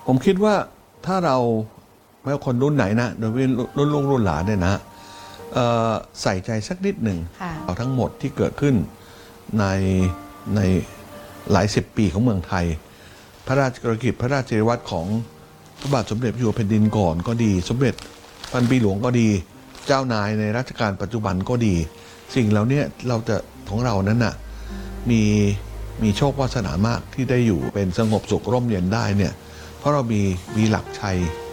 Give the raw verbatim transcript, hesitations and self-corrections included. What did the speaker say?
ผมคิดว่าถ้าเราไม่ว่าคนรุ่นไหนนะโดยเฉพาะรุ่นลูกรุ่นหลานเนี่ยนะเอ่อใส่ใจสักนิดหนึ่งค่ะเอาทั้งหมดที่เกิดขึ้นในในหลายสิบปีของเมืองไทย พระราชกรณียกิจพระราชจริยวัตรของพระบาทสมเด็จพระอยู่หัวแผ่นดินก่อนก็ดี สมเด็จพันปีหลวงก็ดี เจ้านายในรัชกาลปัจจุบันก็ดี สิ่งเหล่านี้เราจะของเรานั้นน่ะมีมีโชควาสนามากที่ได้อยู่เป็นสงบสุขร่มเย็นได้เนี่ยเพราะเรามีมีหลักชัย